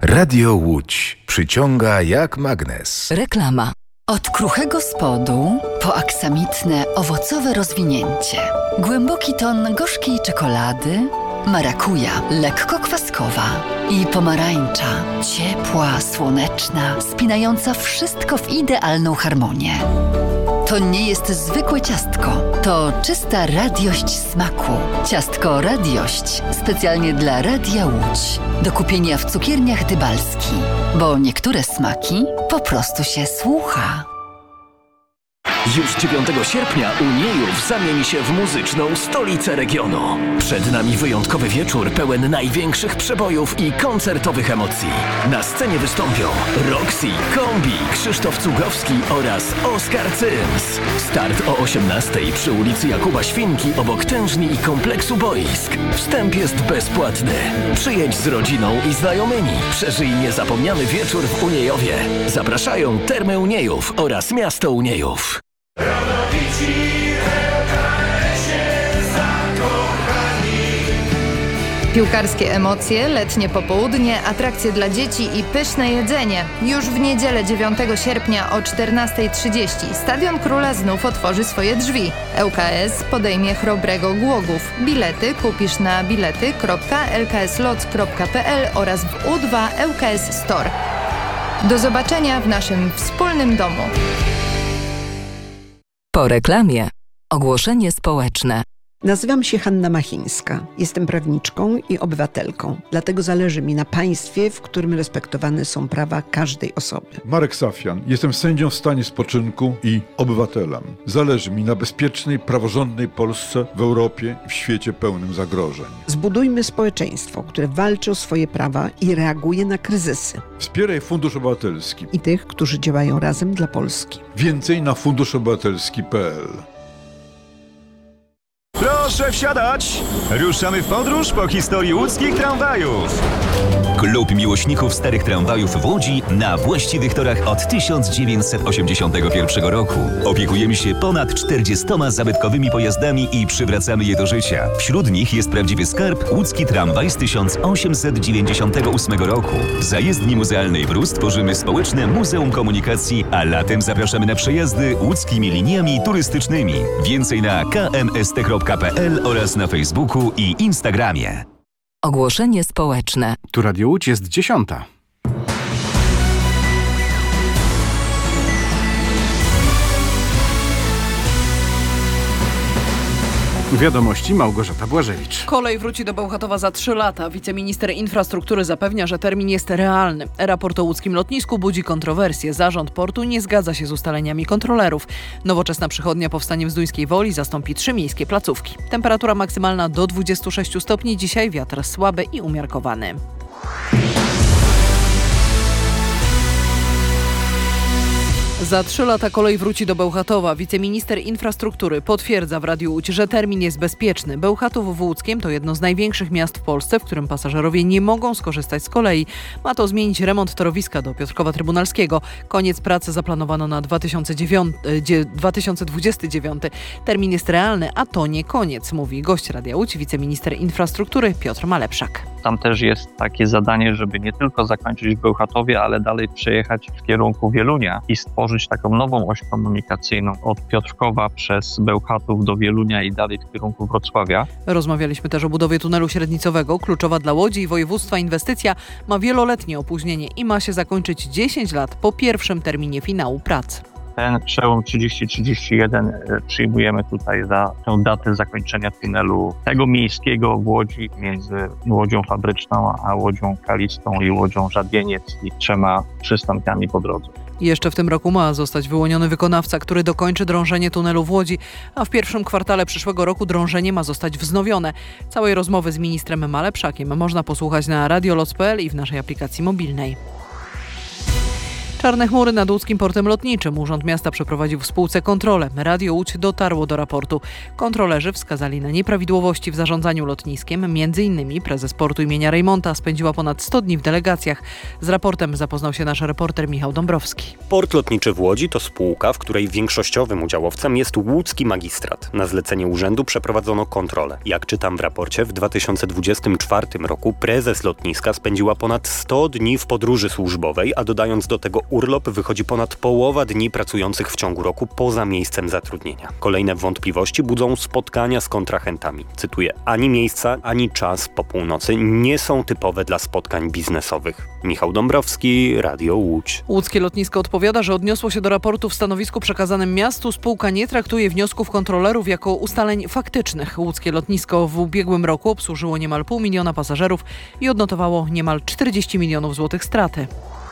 Radio Łódź przyciąga jak magnes. Reklama. Od kruchego spodu po aksamitne, owocowe rozwinięcie. Głęboki ton gorzkiej czekolady, marakuja, lekko kwaskowa i pomarańcza, ciepła, słoneczna, spinająca wszystko w idealną harmonię. To nie jest zwykłe ciastko, to czysta radiość smaku. Ciastko Radiość, specjalnie dla Radia Łódź. Do kupienia w cukierniach Dybalski, bo niektóre smaki po prostu się słucha. Już 9 sierpnia Uniejów zamieni się w muzyczną stolicę regionu. Przed nami wyjątkowy wieczór pełen największych przebojów i koncertowych emocji. Na scenie wystąpią Roxy, Kombi, Krzysztof Cugowski oraz Oskar Cyms. Start o 18:00 przy ulicy Jakuba Świnki obok tężni i kompleksu boisk. Wstęp jest bezpłatny. Przyjedź z rodziną i znajomymi. Przeżyj niezapomniany wieczór w Uniejowie. Zapraszają Termy Uniejów oraz Miasto Uniejów. Piłkarskie emocje, letnie popołudnie, atrakcje dla dzieci i pyszne jedzenie. Już w niedzielę 9 sierpnia o 14:30 Stadion Króla znów otworzy swoje drzwi. ŁKS podejmie Chrobrego Głogów. Bilety kupisz na bilety.lkslots.pl oraz w U2 ŁKS Store. Do zobaczenia w naszym wspólnym domu. Po reklamie. Ogłoszenie społeczne. Nazywam się Hanna Machińska. Jestem prawniczką i obywatelką. Dlatego zależy mi na państwie, w którym respektowane są prawa każdej osoby. Marek Safian. Jestem sędzią w stanie spoczynku i obywatelem. Zależy mi na bezpiecznej, praworządnej Polsce w Europie i w świecie pełnym zagrożeń. Zbudujmy społeczeństwo, które walczy o swoje prawa i reaguje na kryzysy. Wspieraj Fundusz Obywatelski I tych, którzy działają razem dla Polski. Więcej na funduszobywatelski.pl. Proszę wsiadać! Ruszamy w podróż po historii łódzkich tramwajów. Klub miłośników starych tramwajów w Łodzi na właściwych torach od 1981 roku. Opiekujemy się ponad 40 zabytkowymi pojazdami i przywracamy je do życia. Wśród nich jest prawdziwy skarb łódzki tramwaj z 1898 roku. Za jezdni muzealnej Prus tworzymy społeczne Muzeum Komunikacji, a latem zapraszamy na przejazdy łódzkimi liniami turystycznymi. Więcej na kmst.pl oraz na Facebooku i Instagramie. Ogłoszenie społeczne. Tu Radio Łódź jest 10:00. Wiadomości Małgorzata Błażewicz. Kolej wróci do Bełchatowa za 3 lata. Wiceminister infrastruktury zapewnia, że termin jest realny. Raport o łódzkim lotnisku budzi kontrowersje. Zarząd portu nie zgadza się z ustaleniami kontrolerów. Nowoczesna przychodnia powstanie w Zduńskiej Woli zastąpi 3 miejskie placówki. Temperatura maksymalna do 26 stopni. Dzisiaj wiatr słaby i umiarkowany. Za 3 lata kolej wróci do Bełchatowa. Wiceminister infrastruktury potwierdza w Radiu Łódź, że termin jest bezpieczny. Bełchatów w Łódzkiem to jedno z największych miast w Polsce, w którym pasażerowie nie mogą skorzystać z kolei. Ma to zmienić remont torowiska do Piotrkowa Trybunalskiego. Koniec pracy zaplanowano na 2029. Termin jest realny, a to nie koniec, mówi gość Radia Łódź, wiceminister infrastruktury Piotr Malepszak. Tam też jest takie zadanie, żeby nie tylko zakończyć w Bełchatowie, ale dalej przejechać w kierunku Wielunia i stworzyć taką nową oś komunikacyjną od Piotrkowa przez Bełchatów do Wielunia i dalej w kierunku Wrocławia. Rozmawialiśmy też o budowie tunelu średnicowego. Kluczowa dla Łodzi i województwa inwestycja ma wieloletnie opóźnienie i ma się zakończyć 10 lat po pierwszym terminie finału prac. Ten przełom 30-31 przyjmujemy tutaj za tę datę zakończenia tunelu tego miejskiego w Łodzi między Łodzią Fabryczną a Łodzią Kalistą i Łodzią Żabieniec i 3 przystankami po drodze. Jeszcze w tym roku ma zostać wyłoniony wykonawca, który dokończy drążenie tunelu w Łodzi, a w pierwszym kwartale przyszłego roku drążenie ma zostać wznowione. Całej rozmowy z ministrem Malepszakiem można posłuchać na radioloc.pl i w naszej aplikacji mobilnej. Czarne chmury nad łódzkim portem lotniczym. Urząd Miasta przeprowadził w spółce kontrolę. Radio Łódź dotarło do raportu. Kontrolerzy wskazali na nieprawidłowości w zarządzaniu lotniskiem. M.in. prezes portu imienia Rejmonta spędziła ponad 100 dni w delegacjach. Z raportem zapoznał się nasz reporter Michał Dąbrowski. Port lotniczy w Łodzi to spółka, w której większościowym udziałowcem jest łódzki magistrat. Na zlecenie urzędu przeprowadzono kontrolę. Jak czytam w raporcie, w 2024 roku prezes lotniska spędziła ponad 100 dni w podróży służbowej, a dodając do tego urlop, wychodzi ponad połowa dni pracujących w ciągu roku poza miejscem zatrudnienia. Kolejne wątpliwości budzą spotkania z kontrahentami. Cytuję: ani miejsca, ani czas po północy nie są typowe dla spotkań biznesowych. Michał Dąbrowski, Radio Łódź. Łódzkie lotnisko odpowiada, że odniosło się do raportu w stanowisku przekazanym miastu. Spółka nie traktuje wniosków kontrolerów jako ustaleń faktycznych. Łódzkie lotnisko w ubiegłym roku obsłużyło niemal 500 000 pasażerów i odnotowało niemal 40 milionów złotych straty.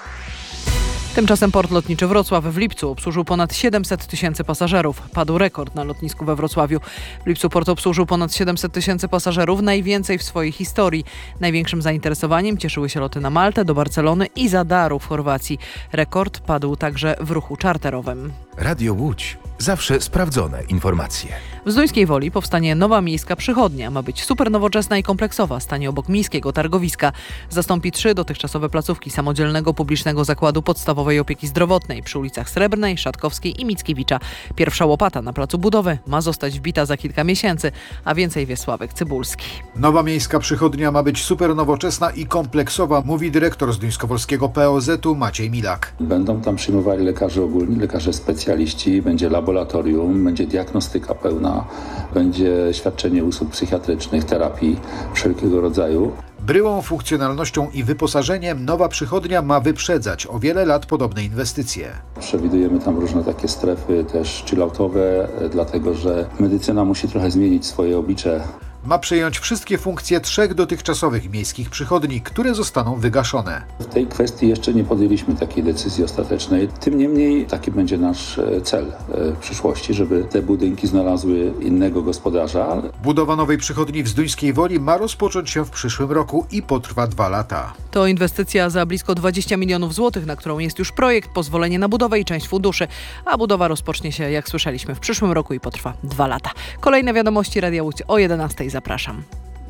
Tymczasem port lotniczy Wrocław w lipcu obsłużył ponad 700 000 pasażerów. Padł rekord na lotnisku we Wrocławiu. W lipcu port obsłużył ponad 700 000 pasażerów, najwięcej w swojej historii. Największym zainteresowaniem cieszyły się loty na Maltę, do Barcelony i Zadaru w Chorwacji. Rekord padł także w ruchu czarterowym. Radio Łódź. Zawsze sprawdzone informacje. W Zduńskiej Woli powstanie nowa miejska przychodnia. Ma być super nowoczesna i kompleksowa. Stanie obok miejskiego targowiska. Zastąpi 3 dotychczasowe placówki samodzielnego publicznego zakładu podstawowej opieki zdrowotnej przy ulicach Srebrnej, Szatkowskiej i Mickiewicza. Pierwsza łopata na placu budowy ma zostać wbita za kilka miesięcy, a więcej wie Sławek Cybulski. Nowa miejska przychodnia ma być super nowoczesna i kompleksowa, mówi dyrektor Zduńskowolskiego POZ-u Maciej Milak. Będą tam przyjmowali lekarze ogólni, lekarze specjaliści, będzie laboratorium, będzie diagnostyka pełna, będzie świadczenie usług psychiatrycznych, terapii wszelkiego rodzaju. Bryłą, funkcjonalnością i wyposażeniem nowa przychodnia ma wyprzedzać o wiele lat podobne inwestycje. Przewidujemy tam różne takie strefy też chilloutowe, dlatego że medycyna musi trochę zmienić swoje oblicze. Ma przejąć wszystkie funkcje 3 dotychczasowych miejskich przychodni, które zostaną wygaszone. W tej kwestii jeszcze nie podjęliśmy takiej decyzji ostatecznej. Tym niemniej taki będzie nasz cel w przyszłości, żeby te budynki znalazły innego gospodarza. Budowa nowej przychodni w Zduńskiej Woli ma rozpocząć się w przyszłym roku i potrwa 2 lata. To inwestycja za blisko 20 milionów złotych, na którą jest już projekt, pozwolenie na budowę i część funduszy. A budowa rozpocznie się, jak słyszeliśmy, w przyszłym roku i potrwa 2 lata. Kolejne wiadomości Radia Łódź o 11:00. Zapraszam.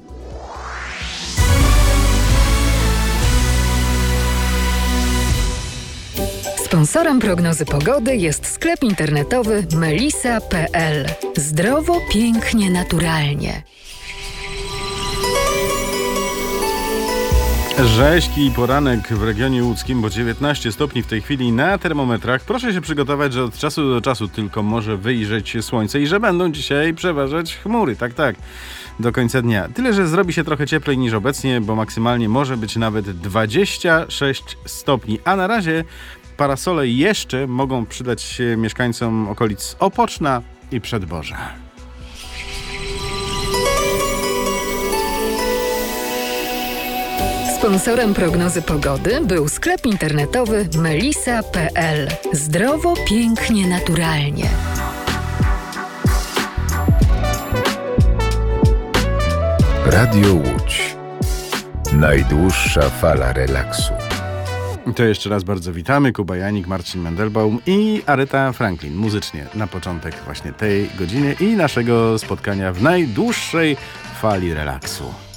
Sponsorem prognozy pogody jest sklep internetowy melisa.pl. Zdrowo, pięknie, naturalnie. Rzeźki poranek w regionie łódzkim, bo 19 stopni w tej chwili na termometrach. Proszę się przygotować, że od czasu do czasu tylko może wyjrzeć słońce i że będą dzisiaj przeważać chmury. Tak. Do końca dnia. Tyle, że zrobi się trochę cieplej niż obecnie, bo maksymalnie może być nawet 26 stopni. A na razie parasole jeszcze mogą przydać się mieszkańcom okolic Opoczna i Przedborza. Sponsorem prognozy pogody był sklep internetowy melisa.pl. Zdrowo, pięknie, naturalnie. Radio Łódź. Najdłuższa fala relaksu. To jeszcze raz bardzo witamy. Kuba Janik, Marcin Mendelbaum i Aretha Franklin. Muzycznie na początek właśnie tej godziny i naszego spotkania w najdłuższej fali relaksu.